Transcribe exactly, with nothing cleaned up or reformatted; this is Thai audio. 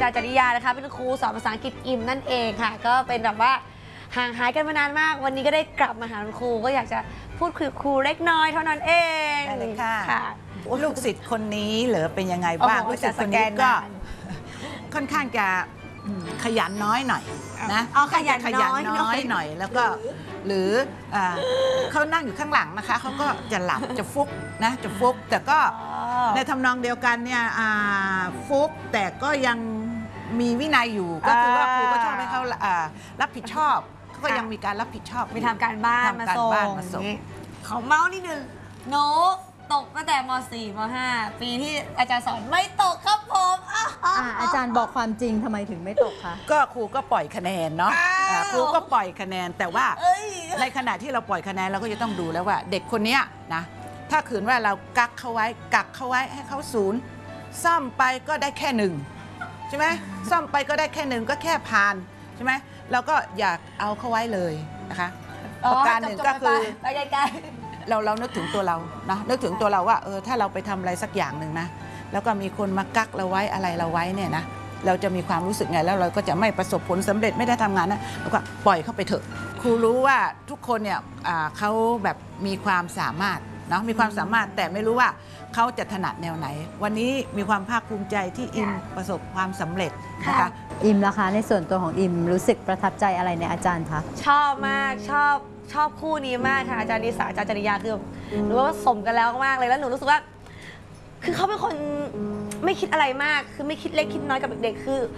ารย์จริยานะคะเป็นครูสอนภาษาอังกฤษอิมนั่นเองค่ะก็เป็นแบบว่าห่างหายกันมานานมากวันนี้ก็ได้กลับมาหาคุณครูก็อยากจะพูดคุยกับครูเล็กน้อยเท่านั้นเองได้เลยค่ะค่ะลูกศิษย์คนนี้เหรอเป็นยังไงบ้างโอ้โหลูกศิษย์คนนี้จะสแกนก็นานค่อนข้างจะขยันน้อยหน่อยนะอ๋อขยันขยันน้อยน้อยหน่อย แล้วก็หรืออ่าเขานั่งอยู่ข้างหลังนะคะเขาก็จะหลับจะฟุกนะจะฟุกแต่ก็ในทำนองเดียวกันเนี่ยอ่าฟุกแต่ก็ยังมีวินัยอยู่ก็คือว่าครูก็ชอบให้เขาอ่ารับผิดชอบเขาก็ยังมีการรับผิดชอบมีทำการบ้านมาทำการส่งบ้านมาส่งนี่ขอเมาส์นิดนึงหนูตกตั้งแต่ม สี่ ม ห้า ปีที่อาจารย์สอนไม่ตกครับผมอ้าวอ่าอาจารย์บอกความจริงทำไมถึงไม่ตกคะก็ครูก็ปล่อยคะแนนเนาะอ้าวอ่าครูก็ปล่อยคะแนนแต่ว่าเอ้ยในขณะที่เราปล่อยคะแนนเราก็จะต้องดูแล้วว่า เด็กคนเนี้ยนะถ้าขืนว่าเรากักเขาไว้กักเขาไว้ให้เขาศูนย์ซ่อมไปก็ได้แค่หนึ่งใช่ไหมซ่อมไปก็ได้แค่หนึ่งก็แค่ผ่านใช่ไหมเราก็อยากเอาเขาไว้เลยนะคะประการหนึ่งก็คือไปไกลเราเรานึกถึงตัวเรานะนึกถึงตัวเราว่าเออถ้าเราไปทำอะไรสักอย่างหนึ่งนะแล้วก็มีคนมากักเราไว้อะไรเราไว้เนี่ยนะเราจะมีความรู้สึกไงแล้วเราก็จะไม่ประสบผลสำเร็จไม่ได้ทำงานนะแล้วก็ปล่อยเขาไปเถอะครูรู้ว่าทุกคนเนี่ยอ่าเขาแบบมีความสามารถเนาะมีความสามารถแต่ไม่รู้ว่าเขาจะถนัดแนวไหน วันนี้มีความภาคภูมิใจที่อิมประสบความสำเร็จนะคะอิมล่ะคะในส่วนตัวของอิมรู้สึกประทับใจอะไรในอาจารย์คะๆชอบมากชอบชอบคู่นี้มากค่ะอาจารย์นิสาอาจารย์จริยาคือหนูว่าสมกันแล้วมากเลยแล้วหนูรู้สึกว่า คือเขาเป็นคนไม่คิดอะไรมากคือไม่คิดเล็กคิดน้อยกับเด็กๆคือ